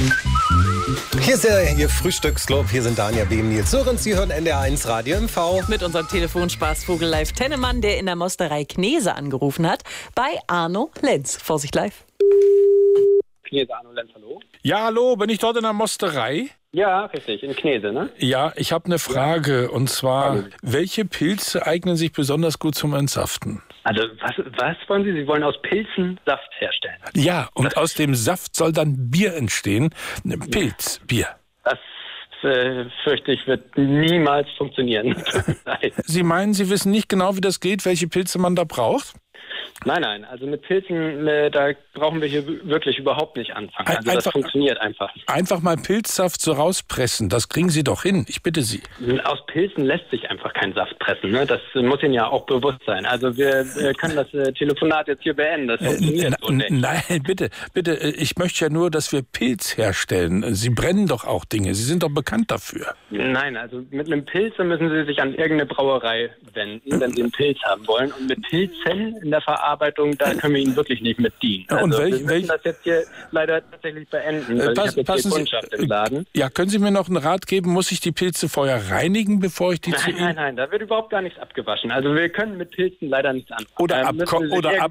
Hier ist Ihr Frühstücksclub. Hier sind Dania Behm, Nils Lorenz. Sie hören NDR1 Radio MV. Mit unserem Telefonspaßvogel Live Tennemann, der in der Mosterei Knese angerufen hat, bei Arno Lenz. Vorsicht live. Knese, Arno Lenz, hallo? Ja, hallo, bin ich dort in der Mosterei? Ja, richtig, in Knese, ne? Ja, ich habe eine Frage, und zwar, welche Pilze eignen sich besonders gut zum Entsaften? Also, was wollen Sie? Sie wollen aus Pilzen Saft herstellen? Ja, und aus dem Saft soll dann Bier entstehen. Pilzbier. Das, fürchte ich, wird niemals funktionieren. Nein. Sie meinen, Sie wissen nicht genau, wie das geht, welche Pilze man da braucht? Nein, also mit Pilzen, da brauchen wir hier wirklich überhaupt nicht anfangen. Also das funktioniert einfach nicht. Einfach mal Pilzsaft so rauspressen, das kriegen Sie doch hin, ich bitte Sie. Aus Pilzen lässt sich einfach kein Saft pressen, ne? Das muss Ihnen ja auch bewusst sein. Also wir können das Telefonat jetzt hier beenden, das funktioniert so nicht. Nein, bitte, ich möchte ja nur, dass wir Pilz herstellen. Sie brennen doch auch Dinge, Sie sind doch bekannt dafür. Nein, also mit einem Pilz müssen Sie sich an irgendeine Brauerei wenden, wenn Sie einen Pilz haben wollen. Und mit Pilzen in der Verarbeitung, da können wir Ihnen wirklich nicht mit dienen. Also und wir müssen das jetzt hier leider tatsächlich beenden, weil ich habe jetzt hier Kundschaft im Laden. Ja, können Sie mir noch einen Rat geben? Muss ich die Pilze vorher reinigen, bevor ich die zu Ihnen... Nein, da wird überhaupt gar nichts abgewaschen. Also wir können mit Pilzen leider nichts anfangen. Oder abkochen.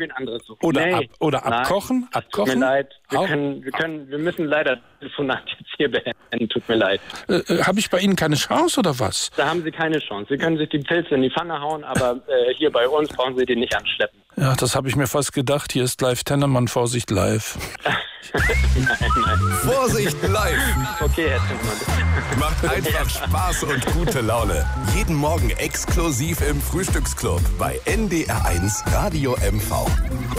Tut mir leid. Wir müssen leider das Telefonat jetzt hier beenden. Tut mir leid. Habe ich bei Ihnen keine Chance oder was? Da haben Sie keine Chance. Sie können sich die Pilze in die Pfanne hauen, aber hier bei uns brauchen Sie die nicht anschleppen. Ja, das habe ich mir fast gedacht. Hier ist Live Tennemann, Vorsicht live. Nein. Vorsicht live. Okay, Herr Tennemann. Macht einfach Spaß und gute Laune. Jeden Morgen exklusiv im Frühstücksclub bei NDR1 Radio MV.